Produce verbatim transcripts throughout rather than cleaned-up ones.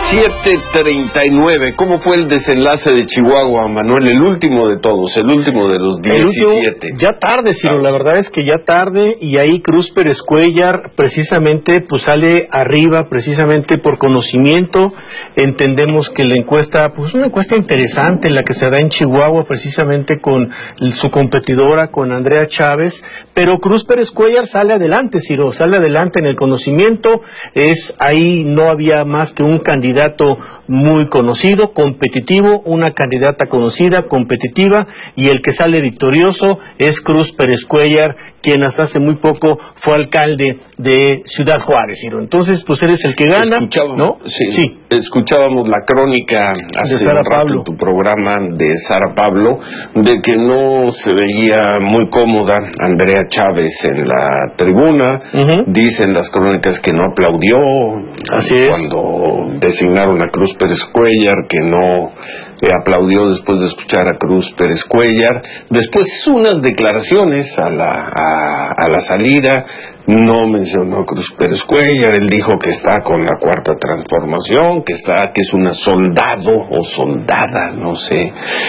siete treinta y nueve. ¿Cómo fue el desenlace de Chihuahua, Manuel? El último de todos, el último de los diecisiete. Último, ya tarde, Ciro, la verdad es que ya tarde, y ahí Cruz Pérez Cuéllar precisamente pues sale arriba, precisamente por conocimiento. Entendemos que la encuesta, pues una encuesta interesante la que se da en Chihuahua, precisamente con su competidora, con Andrea Chávez, pero Cruz Pérez Cuéllar sale adelante, Ciro, sale adelante en el conocimiento. Es ahí no había más que un candidato muy conocido, competitivo, una candidata conocida, competitiva, y el que sale victorioso es Cruz Pérez Cuéllar, quien hasta hace muy poco fue alcalde de Ciudad Juárez, Ciro. Entonces, pues eres el que gana, ¿no? Sí, sí. Escuchábamos la crónica hace un rato Pablo. en tu programa de Sara Pablo, de que no se veía muy cómoda Andrea Chávez en la tribuna. Uh-huh. Dicen las crónicas que no aplaudió. Así es. Cuando designaron a Cruz Pérez Cuéllar, que no eh, aplaudió después de escuchar a Cruz Pérez Cuéllar. Después hizo unas declaraciones a la, a, a la salida. No mencionó a Cruz Pérez Cuéllar. Él dijo que está con la Cuarta Transformación, que está, que es una soldado o soldada, no sé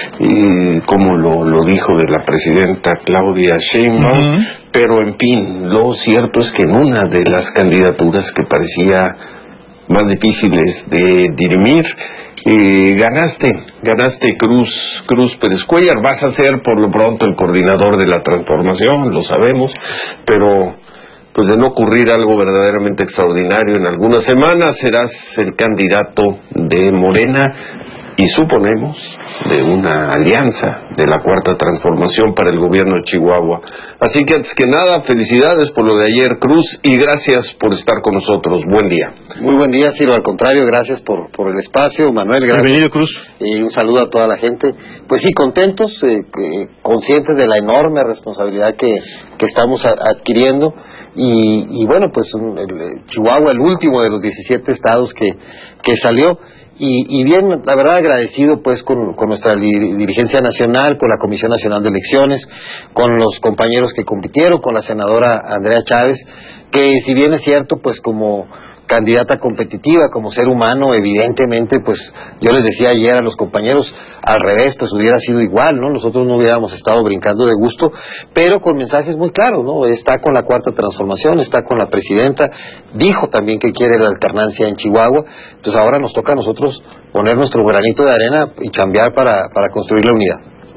y cómo lo, lo dijo de la presidenta Claudia Sheinbaum. Uh-huh. Pero en fin, lo cierto es que en una de las candidaturas que parecía más difíciles de dirimir, eh, ganaste, ganaste Cruz, Cruz Pérez Cuéllar. Vas a ser por lo pronto el coordinador de la transformación, lo sabemos, pero pues de no ocurrir algo verdaderamente extraordinario en algunas semanas, serás el candidato de Morena y suponemos de una alianza de la Cuarta Transformación para el gobierno de Chihuahua. Así que antes que nada, felicidades por lo de ayer, Cruz, y gracias por estar con nosotros. Buen día. Muy buen día, Ciro, al contrario, gracias por, por el espacio, Manuel, gracias. Bienvenido, Cruz. Y un saludo a toda la gente. Pues sí, contentos, eh, eh, conscientes de la enorme responsabilidad que, que estamos a, adquiriendo. Y, y bueno, pues un, el, Chihuahua, el último de los diecisiete estados que, que salió. Y, y bien, la verdad agradecido pues con, con nuestra dirigencia nacional, con la Comisión Nacional de Elecciones, con los compañeros que compitieron, con la senadora Andrea Chávez, que si bien es cierto, pues como candidata competitiva, como ser humano, evidentemente, pues yo les decía ayer a los compañeros, al revés, pues hubiera sido igual, ¿no? Nosotros no hubiéramos estado brincando de gusto, pero con mensajes muy claros, ¿no? Está con la Cuarta Transformación, está con la presidenta, dijo también que quiere la alternancia en Chihuahua, entonces ahora nos toca a nosotros poner nuestro granito de arena y chambear para, para construir la unidad.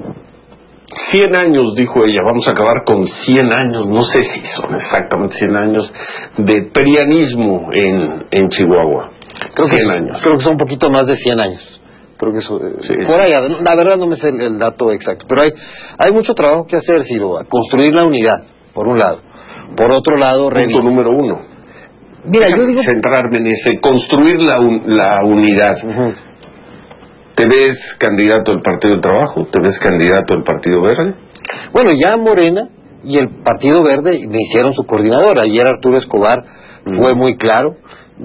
Cien años, dijo ella, vamos a acabar con cien años, no sé si son exactamente cien años, de prianismo en, en Chihuahua. Creo cien que, años. Creo que son un poquito más de cien años. Creo que eso, sí, por sí. allá, la verdad no me sé el, el dato exacto, pero hay, hay mucho trabajo que hacer, Ciro, construir la unidad, por un lado. Por otro lado, punto número uno. Mira, yo digo... Centrarme en ese, construir la, un, la unidad. Uh-huh. ¿Te ves candidato al Partido del Trabajo? ¿Te ves candidato al Partido Verde? Bueno, ya Morena y el Partido Verde me hicieron su coordinador. Ayer Arturo Escobar mm. fue muy claro.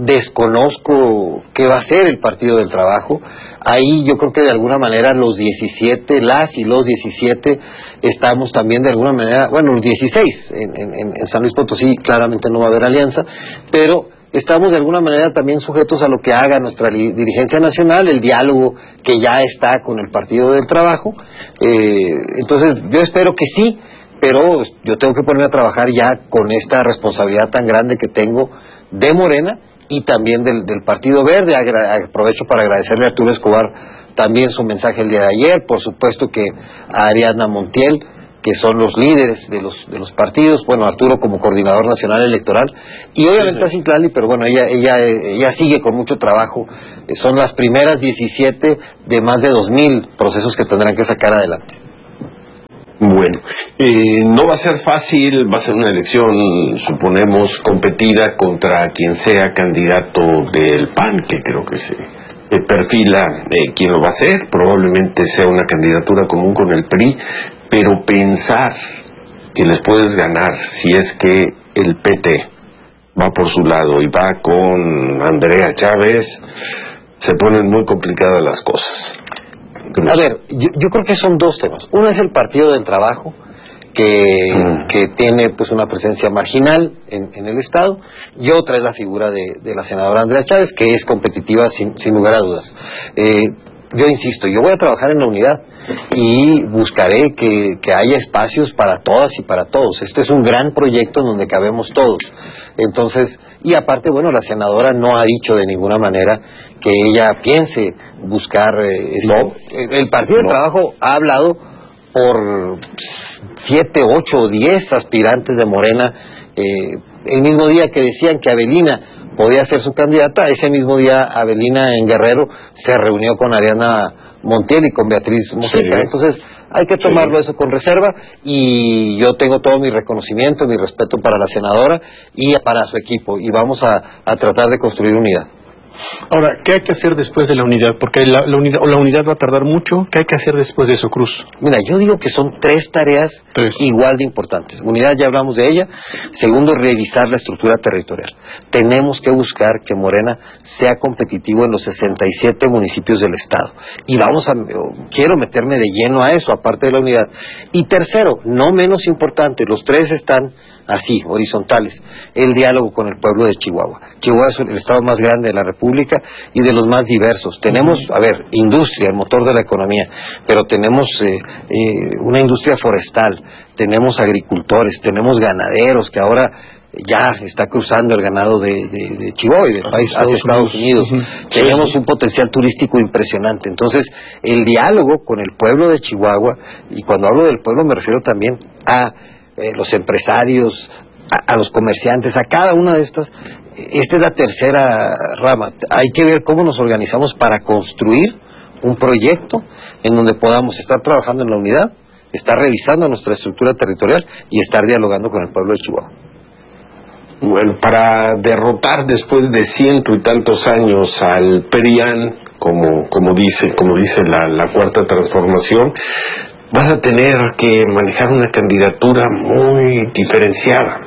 Desconozco qué va a ser el Partido del Trabajo. Ahí yo creo que de alguna manera los diecisiete, las y los diecisiete, estamos también de alguna manera, bueno, los dieciséis, en, en, en San Luis Potosí claramente no va a haber alianza, pero estamos de alguna manera también sujetos a lo que haga nuestra dirigencia nacional, el diálogo que ya está con el Partido del Trabajo. Eh, entonces yo espero que sí, pero yo tengo que ponerme a trabajar ya con esta responsabilidad tan grande que tengo de Morena y también del, del Partido Verde. Agra aprovecho para agradecerle a Arturo Escobar también su mensaje el día de ayer, por supuesto que a Ariadna Montiel, que son los líderes de los de los partidos, bueno, Arturo como coordinador nacional electoral, y obviamente a Citlali, pero bueno, ella ella ella sigue con mucho trabajo. Son las primeras diecisiete de más de dos mil procesos que tendrán que sacar adelante. Bueno, eh, no va a ser fácil, va a ser una elección, suponemos, competida contra quien sea candidato del P A N, que creo que se eh, perfila eh, quién lo va a hacer, probablemente sea una candidatura común con el P R I, pero pensar que les puedes ganar si es que el P T va por su lado y va con Andrea Chávez, se ponen muy complicadas las cosas. A ver, yo, yo creo que son dos temas. Uno es el Partido del Trabajo, que, mm. que tiene pues una presencia marginal en, en el Estado, y otra es la figura de, de la senadora Andrea Chávez, que es competitiva sin, sin lugar a dudas. Eh, yo insisto, yo voy a trabajar en la unidad y buscaré que, que haya espacios para todas y para todos. Este es un gran proyecto en donde cabemos todos. Entonces, y aparte, bueno, la senadora no ha dicho de ninguna manera que ella piense buscar... Eh, no. el, el Partido no. del Trabajo ha hablado por siete, ocho o diez aspirantes de Morena. Eh, el mismo día que decían que Avelina podía ser su candidata, ese mismo día Avelina en Guerrero se reunió con Ariana Montiel y con Beatriz Mojica. Sí. Entonces hay que tomarlo sí. eso con reserva, y yo tengo todo mi reconocimiento, mi respeto para la senadora y para su equipo, y vamos a, a tratar de construir unidad. Ahora, ¿qué hay que hacer después de la unidad? Porque la, la, unidad, la unidad va a tardar mucho. ¿Qué hay que hacer después de eso, Cruz? Mira, yo digo que son tres tareas tres. igual de importantes. Unidad, ya hablamos de ella. Segundo, revisar la estructura territorial. Tenemos que buscar que Morena sea competitivo en los sesenta y siete municipios del Estado. Y vamos a, quiero meterme de lleno a eso, aparte de la unidad. Y tercero, no menos importante, los tres están así, horizontales, el diálogo con el pueblo de Chihuahua. Chihuahua es el estado más grande de la República y de los más diversos. Tenemos, a ver, industria, el motor de la economía, pero tenemos eh, eh, una industria forestal, tenemos agricultores, tenemos ganaderos, que ahora ya está cruzando el ganado de, de, de Chihuahua y del país hacia Estados Unidos. Uh-huh. Tenemos un potencial turístico impresionante. Entonces, el diálogo con el pueblo de Chihuahua, y cuando hablo del pueblo me refiero también a Eh, los empresarios, a, a los comerciantes, a cada una de estas. Esta es la tercera rama. Hay que ver cómo nos organizamos para construir un proyecto en donde podamos estar trabajando en la unidad, estar revisando nuestra estructura territorial y estar dialogando con el pueblo de Chihuahua. Bueno, para derrotar después de ciento y tantos años al P R I A N, como, como dice, como dice la, la Cuarta Transformación, vas a tener que manejar una candidatura muy diferenciada.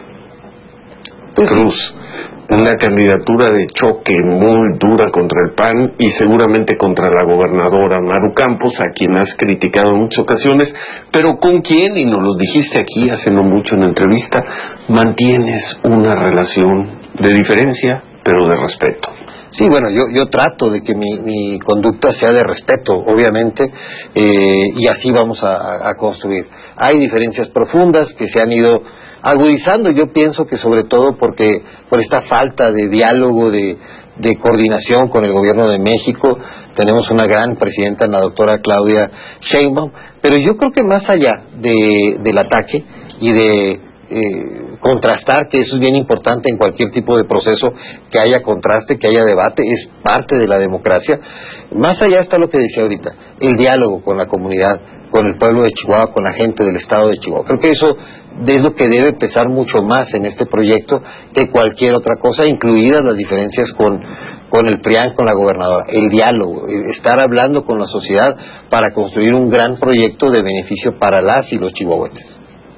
Pues Cruz, una candidatura de choque muy dura contra el P A N y seguramente contra la gobernadora Maru Campos, a quien has criticado en muchas ocasiones, pero con quien, y nos lo dijiste aquí hace no mucho en la entrevista, mantienes una relación de diferencia, pero de respeto. Sí, bueno, yo, yo trato de que mi, mi conducta sea de respeto, obviamente, eh, y así vamos a, a construir. Hay diferencias profundas que se han ido agudizando, yo pienso que sobre todo porque por esta falta de diálogo, de, de coordinación con el gobierno de México. Tenemos una gran presidenta, la doctora Claudia Sheinbaum, pero yo creo que más allá de, del ataque y de... Eh, contrastar, que eso es bien importante en cualquier tipo de proceso, que haya contraste, que haya debate, es parte de la democracia. Más allá está lo que decía ahorita, el diálogo con la comunidad, con el pueblo de Chihuahua, con la gente del estado de Chihuahua. Creo que eso es lo que debe pesar mucho más en este proyecto que cualquier otra cosa, incluidas las diferencias con, con el P R I A N, con la gobernadora. El diálogo, estar hablando con la sociedad para construir un gran proyecto de beneficio para las y los chihuahuenses.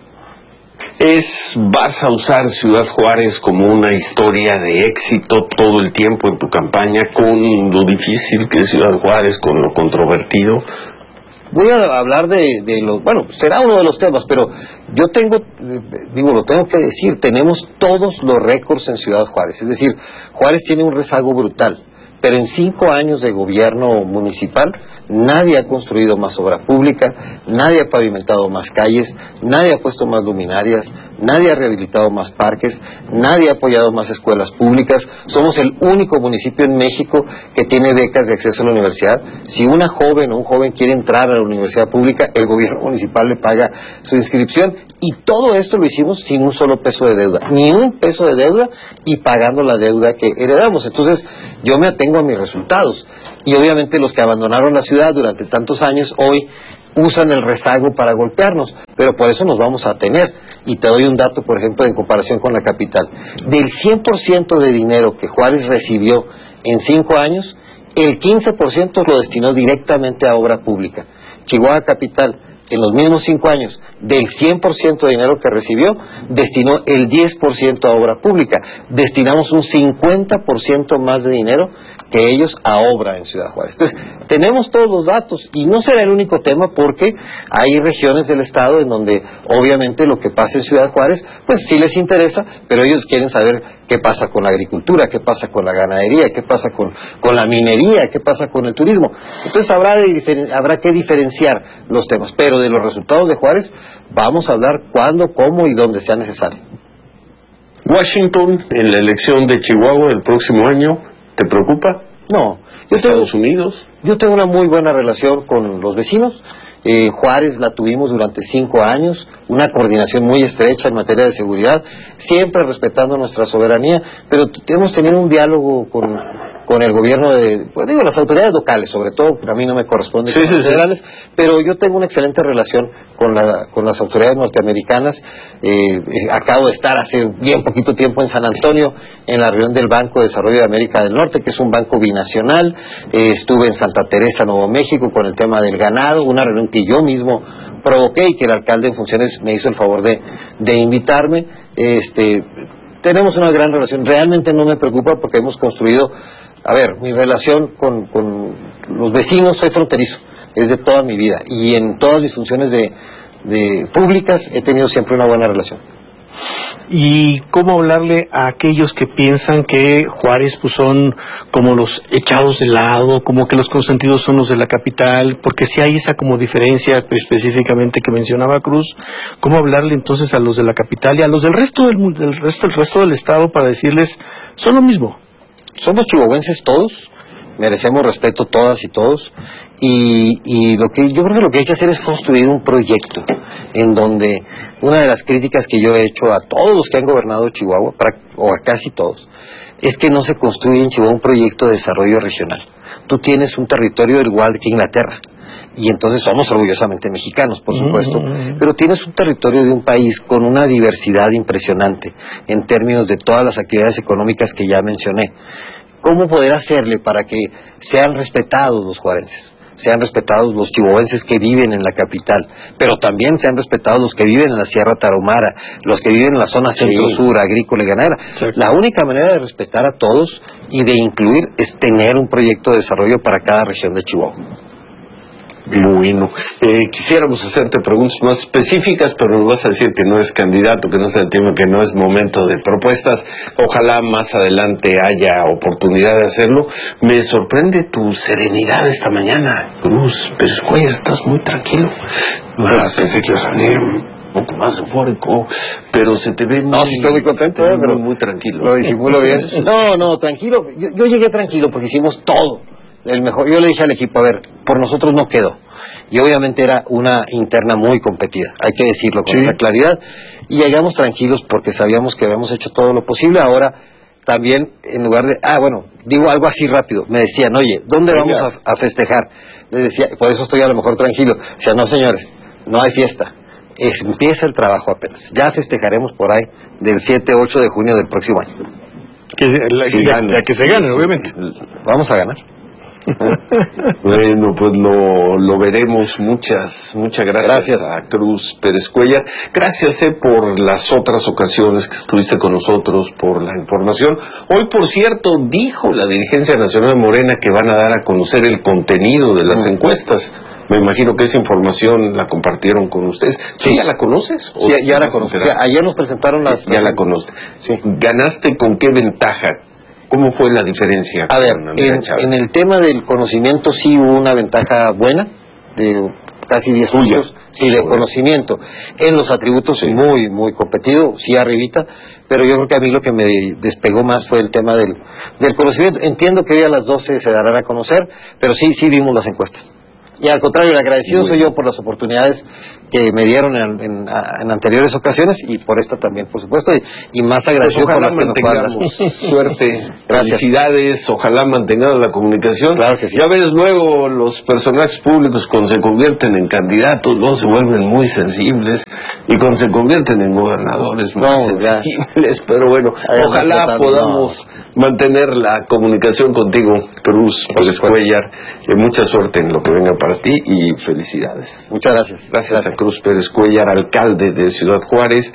Es, vas a usar Ciudad Juárez como una historia de éxito todo el tiempo en tu campaña, con lo difícil que es Ciudad Juárez, con lo controvertido. Voy a hablar de, de los, bueno, será uno de los temas, pero yo tengo, digo, lo tengo que decir, tenemos todos los récords en Ciudad Juárez. Es decir, Juárez tiene un rezago brutal, pero en cinco años de gobierno municipal, nadie ha construido más obra pública, nadie ha pavimentado más calles, nadie ha puesto más luminarias, nadie ha rehabilitado más parques, nadie ha apoyado más escuelas públicas. Somos el único municipio en México que tiene becas de acceso a la universidad. Si una joven o un joven quiere entrar a la universidad pública, el gobierno municipal le paga su inscripción. Y todo esto lo hicimos sin un solo peso de deuda, ni un peso de deuda, y pagando la deuda que heredamos. Entonces, yo me atengo a mis resultados. Y obviamente los que abandonaron la ciudad durante tantos años, hoy usan el rezago para golpearnos, pero por eso nos vamos a tener. Y te doy un dato, por ejemplo, en comparación con la capital. Del cien por ciento de dinero que Juárez recibió en cinco años, el quince por ciento lo destinó directamente a obra pública. Chihuahua Capital, en los mismos cinco años, del cien por ciento de dinero que recibió, destinó el diez por ciento a obra pública. Destinamos un cincuenta por ciento más de dinero que que ellos a obra en Ciudad Juárez. Entonces, tenemos todos los datos y no será el único tema porque hay regiones del estado en donde obviamente lo que pasa en Ciudad Juárez, pues sí les interesa, pero ellos quieren saber qué pasa con la agricultura, qué pasa con la ganadería, qué pasa con, con la minería, qué pasa con el turismo. Entonces habrá, de diferen, habrá que diferenciar los temas, pero de los resultados de Juárez vamos a hablar cuándo, cómo y dónde sea necesario. Washington, en la elección de Chihuahua el próximo año, ¿te preocupa? No. Yo ¿Estados tengo, Unidos? Yo tengo una muy buena relación con los vecinos. Eh, Juárez la tuvimos durante cinco años, una coordinación muy estrecha en materia de seguridad, siempre respetando nuestra soberanía, pero hemos tenido un diálogo con, con el gobierno de, pues digo, las autoridades locales, sobre todo, a mí no me corresponde sí, con sí, los federales, sí. pero yo tengo una excelente relación con, la, con las autoridades norteamericanas. Eh, eh, acabo de estar hace bien poquito tiempo en San Antonio, en la reunión del Banco de Desarrollo de América del Norte, que es un banco binacional. Eh, estuve en Santa Teresa, Nuevo México, con el tema del ganado, una reunión que yo mismo provoqué y que el alcalde en funciones me hizo el favor de, de invitarme. Este, tenemos una gran relación, realmente no me preocupa porque hemos construido, a ver, mi relación con, con los vecinos, soy fronterizo, es de toda mi vida y en todas mis funciones de, de públicas he tenido siempre una buena relación. ¿Y cómo hablarle a aquellos que piensan que Juárez pues son como los echados de lado, como que los consentidos son los de la capital? Porque si hay esa como diferencia específicamente que mencionaba Cruz, ¿cómo hablarle entonces a los de la capital y a los del resto del, del resto, el resto del estado para decirles son lo mismo? Somos chihuahuenses todos, merecemos respeto todas y todos, y, y lo que yo creo que lo que hay que hacer es construir un proyecto en donde una de las críticas que yo he hecho a todos los que han gobernado Chihuahua, para, o a casi todos, es que no se construye en Chihuahua un proyecto de desarrollo regional. Tú tienes un territorio igual que Inglaterra, y entonces somos orgullosamente mexicanos, por supuesto, mm-hmm. pero tienes un territorio de un país con una diversidad impresionante en términos de todas las actividades económicas que ya mencioné. ¿Cómo poder hacerle para que sean respetados los juarenses? Sean respetados los chihuahuenses que viven en la capital, pero también sean respetados los que viven en la Sierra Tarahumara, los que viven en la zona centro-sur, agrícola y ganadera. Sí. La única manera de respetar a todos y de incluir es tener un proyecto de desarrollo para cada región de Chihuahua. Bueno, eh, quisiéramos hacerte preguntas más específicas, pero nos vas a decir que no es candidato, que no es el tema, que no es momento de propuestas. Ojalá más adelante haya oportunidad de hacerlo. Me sorprende tu serenidad esta mañana, Cruz Pérez Cuellar, estás muy tranquilo. Pues, pensé que ibas a venir un poco más eufórico, pero se te ve muy... No, sí estoy muy contento, eh, pero muy, muy tranquilo. Lo disimulo bien. No, no, tranquilo. Yo, yo llegué tranquilo porque hicimos todo. El mejor, yo le dije al equipo, a ver, por nosotros no quedó. Y obviamente era una interna muy competida, hay que decirlo con sí. esa claridad. Y llegamos tranquilos porque sabíamos que habíamos hecho todo lo posible. Ahora también, en lugar de, ah, bueno, digo algo así rápido, me decían, oye, ¿dónde Venga. vamos a, a festejar? Les decía, por eso estoy a lo mejor tranquilo. O sea, no señores, no hay fiesta. Es, empieza el trabajo apenas. Ya festejaremos por ahí del siete, ocho de junio del próximo año. Que, la, sí, la, la que se gane, obviamente. Vamos a ganar. Bueno, pues lo, lo veremos. Muchas, muchas gracias, gracias a Cruz Pérez Cuellar. Gracias eh, por las otras ocasiones que estuviste con nosotros, por la información. Hoy, por cierto, dijo la dirigencia nacional de Morena que van a dar a conocer el contenido de las mm. encuestas. Me imagino que esa información la compartieron con ustedes. ¿Sí, ¿Sí ya la conoces? Sí, ya, ya la conozco. O sea, ayer nos presentaron las... Ya las... la conoces. Sí. ¿Ganaste con qué ventaja? ¿Cómo fue la diferencia? A ver, en, en el tema del conocimiento sí hubo una ventaja buena, de casi diez puntos, sí, de conocimiento. En los atributos sí. muy, muy competido, sí arribita, pero yo creo que a mí lo que me despegó más fue el tema del, del conocimiento. Entiendo que hoy a las doce se darán a conocer, pero sí, sí vimos las encuestas. Y al contrario, el agradecido Muy soy bien. yo por las oportunidades que me dieron en, en, en anteriores ocasiones y por esta también, por supuesto, y, y más agradecido pues por las que nos puedan dar. Suerte, felicidades, ojalá mantengamos la comunicación. Claro que sí. Ya ves, luego los personajes públicos cuando se convierten en candidatos, luego se vuelven muy sensibles y cuando se convierten en gobernadores muy no, sensibles, ya. pero bueno, Hayamos ojalá tratado, podamos no. mantener la comunicación contigo, Cruz Pérez Cuellar, y mucha suerte en lo que venga para ti y felicidades. Muchas gracias. Gracias, gracias. a Cruz Pérez Cuellar, alcalde de Ciudad Juárez.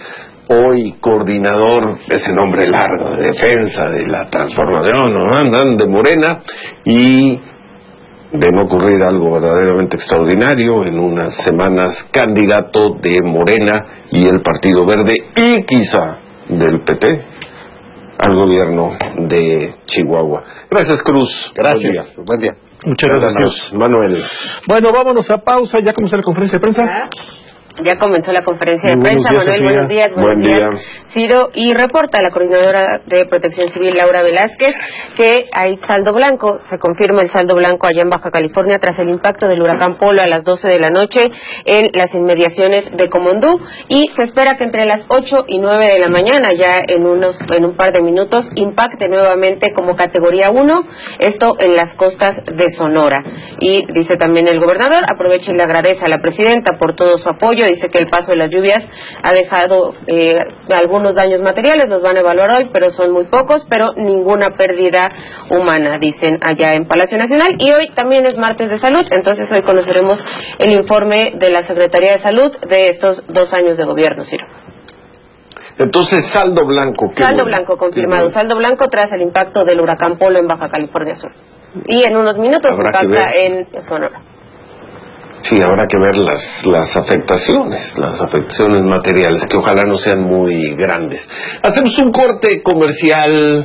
hoy coordinador, ese nombre largo, de defensa, de la transformación, ¿no? Andan de Morena, y de no ocurrir algo verdaderamente extraordinario, en unas semanas candidato de Morena y el Partido Verde, y quizá del P T, al gobierno de Chihuahua. Gracias, Cruz. Gracias. Buen día. Muchas gracias, gracias. Manuel. Bueno, vámonos a pausa. ¿Ya comenzó la conferencia de prensa? Ya comenzó la conferencia de Muy prensa. buenos días, Manuel, buenos días. Buenos Buen días, día. Ciro. Y reporta la coordinadora de Protección Civil, Laura Velázquez, que hay saldo blanco. Se confirma el saldo blanco allá en Baja California tras el impacto del huracán Polo a las doce de la noche en las inmediaciones de Comondú. Y se espera que entre las ocho y nueve de la mañana, ya en unos en un par de minutos, impacte nuevamente como categoría uno, esto en las costas de Sonora. Y dice también el gobernador, aprovecha y le agradece a la presidenta por todo su apoyo. Dice que el paso de las lluvias ha dejado eh, algunos daños materiales, los van a evaluar hoy, pero son muy pocos, pero ninguna pérdida humana, dicen allá en Palacio Nacional. Y hoy también es martes de salud, entonces hoy conoceremos el informe de la Secretaría de Salud de estos dos años de gobierno, Ciro. Entonces, saldo blanco. qué Saldo bueno. blanco confirmado, Qué bueno. saldo blanco tras el impacto del huracán Polo en Baja California Sur. Y en unos minutos Habrá que impacta ver. en Sonora. Sí, habrá que ver las, las afectaciones, las afectaciones materiales, que ojalá no sean muy grandes. Hacemos un corte comercial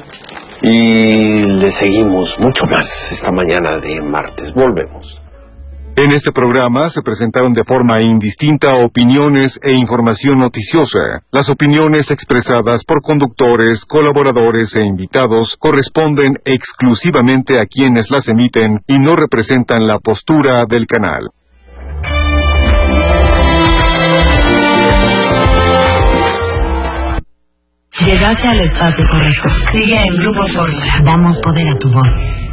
y le seguimos mucho más esta mañana de martes. Volvemos. En este programa se presentaron de forma indistinta opiniones e información noticiosa. Las opiniones expresadas por conductores, colaboradores e invitados corresponden exclusivamente a quienes las emiten y no representan la postura del canal. Llegaste al espacio correcto. Sigue en Grupo Fórmula. Damos poder a tu voz.